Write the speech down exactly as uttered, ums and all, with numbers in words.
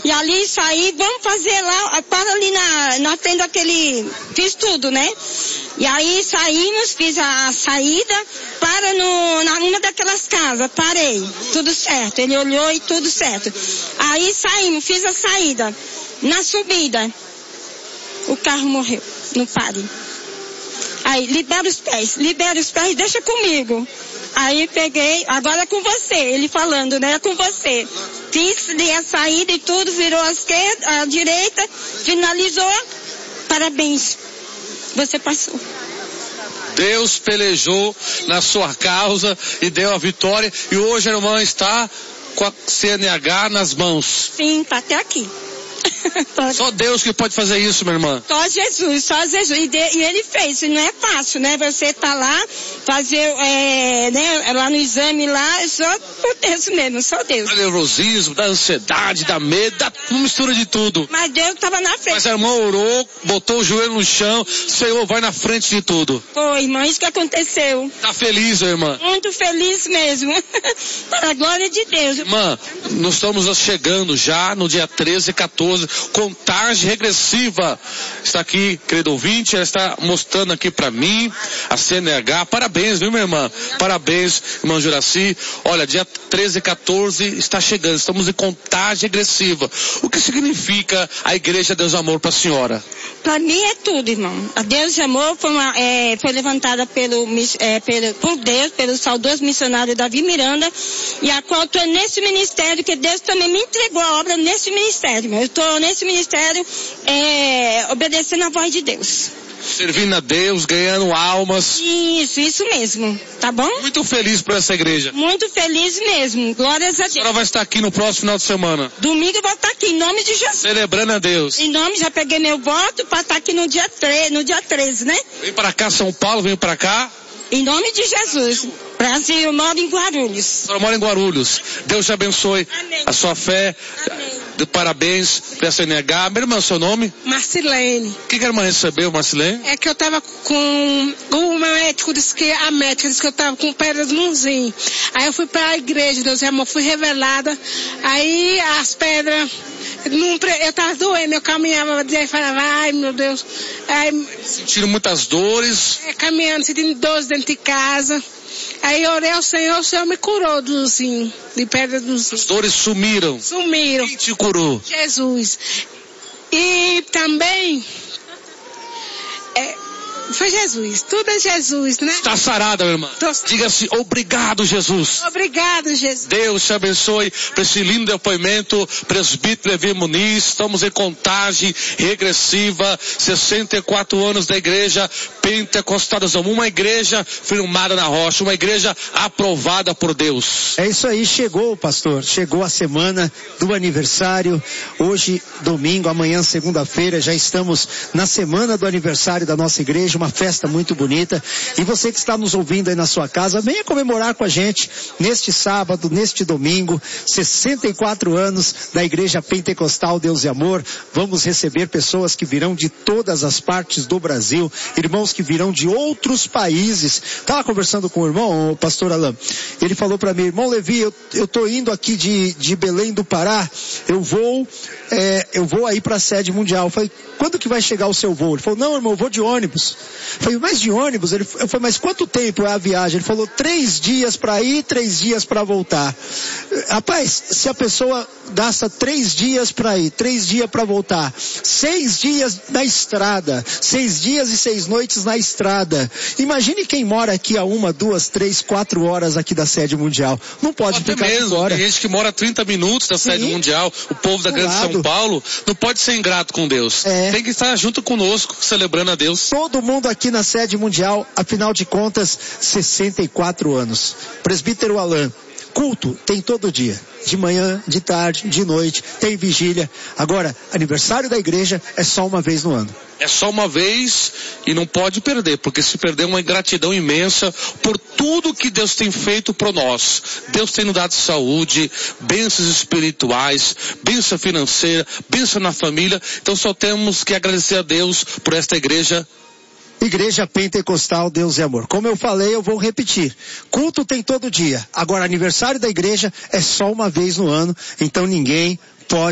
E ali saí, vamos fazer lá, para ali na, na frente daquele, fiz tudo, né? E aí saímos, fiz a, a saída, para no, na uma daquelas casas, parei, tudo certo, ele olhou e tudo certo. Aí saímos, fiz a saída, na subida, o carro morreu, no pare. Aí, libera os pés, libera os pés, deixa comigo. Aí peguei, agora é com você, ele falando, né, é com você. Fiz a saída e tudo, virou a esquerda, a direita, finalizou, parabéns, você passou. Deus pelejou na sua causa e deu a vitória, e hoje a irmã está com a C N H nas mãos. Sim, tá até aqui. Só Deus que pode fazer isso, minha irmã. Só Jesus, só Jesus. E, de, e ele fez, não é fácil, né? Você tá lá, fazer, é, né, lá no exame lá, só por Deus mesmo, só Deus. Da nervosismo, da ansiedade, da medo, da mistura de tudo. Mas Deus tava na frente. Mas a irmã orou, botou o joelho no chão, Senhor, vai na frente de tudo. Foi, irmã, isso que aconteceu. Tá feliz, irmã? Muito feliz mesmo. Para a glória de Deus. Irmã, nós estamos chegando já no dia treze e quatorze. Contagem regressiva. Está aqui, querido ouvinte, ela está mostrando aqui para mim a C N H. Parabéns, viu, minha irmã? Parabéns, irmã Juraci. Olha, dia treze e quatorze está chegando. Estamos em contagem regressiva. O que significa a Igreja Deus Amor para a senhora? Para mim é tudo, irmão. A Deus de Amor foi, uma, é, foi levantada pelo, é, pelo, por Deus, pelo saudoso missionário Davi Miranda, e a qual estou nesse ministério, que Deus também me entregou a obra nesse ministério. Eu estou nesse ministério é, obedecendo a voz de Deus. Servindo a Deus, ganhando almas. Isso, isso mesmo. Tá bom? Muito feliz por essa igreja. Muito feliz mesmo. Glórias a Deus. A senhora vai estar aqui no próximo final de semana. Domingo eu vou estar aqui, em nome de Jesus. Celebrando a Deus. Em nome, já peguei meu voto para estar aqui no dia treze, no dia treze, né? Vem para cá, São Paulo, vem para cá. Em nome de Jesus. Brasil, eu moro em Guarulhos. A senhora mora em Guarulhos. Deus te abençoe. Amém. A sua fé. Amém. Parabéns pela C N H. Minha irmã, seu nome? Marcilene. O que, que a irmã recebeu, Marcilene? É que eu tava com... O médico disse que... A médica disse que eu tava com pedras nos rins. Aí eu fui pra igreja, Deus amor, fui revelada. Aí as pedras... Não, eu tava doendo, eu caminhava e falava, ai meu Deus. Aí, sentindo muitas dores? É, caminhando, sentindo dores dentro de casa. Aí eu orei ao Senhor, o Senhor me curou dos rins, de pedra dos rins. As dores sumiram? Sumiram. Quem te curou? Jesus. E também... É, foi Jesus, tudo é Jesus, né? Está sarada, minha irmã. Tô... Diga-se, obrigado, Jesus. Obrigado, Jesus. Deus te abençoe por esse lindo depoimento, presbítero Levi Muniz. Estamos em contagem regressiva, sessenta e quatro anos da igreja Pentecostal Deus Amor, uma igreja firmada na rocha, uma igreja aprovada por Deus. É isso aí, chegou, pastor, chegou a semana do aniversário, hoje domingo, amanhã segunda-feira, já estamos na semana do aniversário da nossa igreja, uma festa muito bonita, e você que está nos ouvindo aí na sua casa, venha comemorar com a gente neste sábado, neste domingo, sessenta e quatro anos da igreja Pentecostal Deus e Amor. Vamos receber pessoas que virão de todas as partes do Brasil, irmãos que virão de outros países. Estava conversando com o irmão, o pastor Alain, ele falou para mim, irmão Levi, eu, eu tô indo aqui de, de Belém do Pará, eu vou, é, eu vou aí para a sede mundial. Eu falei, quando que vai chegar o seu voo? Ele falou, não, irmão, eu vou de ônibus. Eu falei, mas de ônibus? Ele, eu falei, mas quanto tempo é a viagem? Ele falou, três dias para ir, três dias para voltar. Rapaz, se a pessoa gasta três dias para ir, três dias para voltar, seis dias na estrada, seis dias e seis noites na estrada. Imagine quem mora aqui a uma, duas, três, quatro horas aqui da sede mundial. Não pode Até ficar mesmo, fora. Tem gente que mora a trinta minutos da Sim. sede mundial, o povo da Do grande lado. São Paulo, não pode ser ingrato com Deus. É. Tem que estar junto conosco, celebrando a Deus. Todo mundo aqui na sede mundial, afinal de contas, sessenta e quatro anos. Presbítero Alain, culto tem todo dia. De manhã, de tarde, de noite, tem vigília. Agora, aniversário da igreja é só uma vez no ano. É só uma vez e não pode perder, porque se perder é uma ingratidão imensa por tudo que Deus tem feito por nós. Deus tem nos dado saúde, bênçãos espirituais, bênção financeira, bênção na família. Então só temos que agradecer a Deus por esta igreja. Igreja Pentecostal Deus e Amor. Como eu falei, eu vou repetir. Culto tem todo dia. Agora, aniversário da igreja é só uma vez no ano. Então ninguém